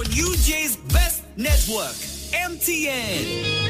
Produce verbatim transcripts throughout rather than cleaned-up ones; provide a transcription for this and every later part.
U J's best network, M T N.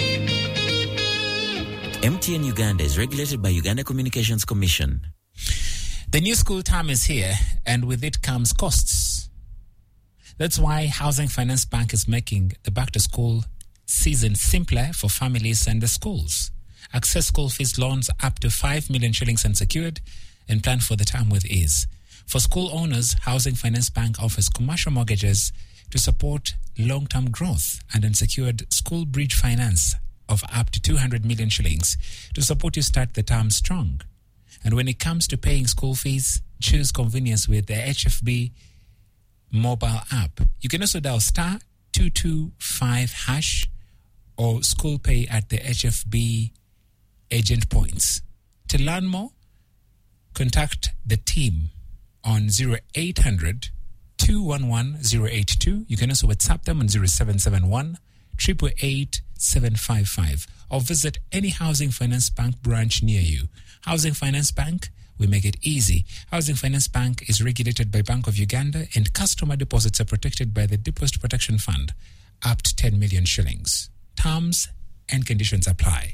M T N Uganda is regulated by Uganda Communications Commission. The new school term is here, and with it comes costs. That's why Housing Finance Bank is making the back-to-school season simpler for families and the schools. Access school fees loans up to five million shillings unsecured and plan for the term with ease. For school owners, Housing Finance Bank offers commercial mortgages to support long-term growth and unsecured school bridge finance of up to two hundred million shillings to support you start the term strong. And when it comes to paying school fees, choose convenience with the H F B mobile app. You can also dial star two two five hash or school pay at the H F B agent points. To learn more, contact the team on zero eight hundred, two one one, zero eight two. You can also WhatsApp them on zero seven seven one, eight eight eight, seven five five or visit any Housing Finance Bank branch near you. Housing Finance Bank, we make it easy. Housing Finance Bank is regulated by Bank of Uganda, and customer deposits are protected by the Deposit Protection Fund up to ten million shillings. Terms and conditions apply.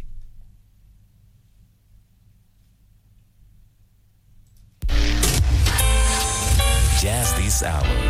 Jazz this hour